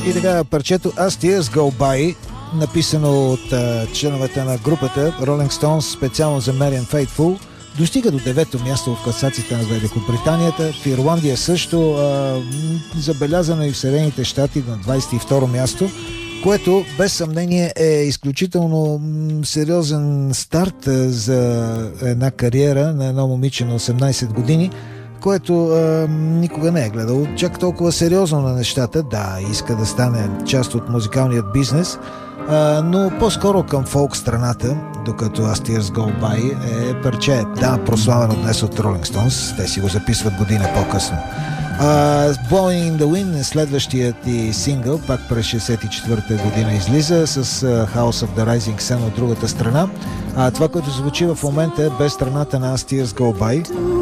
И така, парчето As Tears Go By, написано от членовете на групата Rolling Stones специално за Marianne Faithfull, достига до 9-то място в класациите на Великобританията. В Ирландия също, забелязано и в Съединените щати на 22-ро място, което без съмнение е изключително сериозен старт за една кариера на едно момиче на 18 години, което никога не е гледал чак толкова сериозно на нещата. Да, иска да стане част от музикалният бизнес, но по-скоро към фолк страната, докато As Tears Go By е парче, да, прославено днес от Rolling Stones. Те си го записват година по-късно. Blowing in the Wind е следващият и сингъл, пак през 64-та година излиза с House of the Rising Sun от другата страна. Това, което звучи в момента е без страната на As Tears Go By.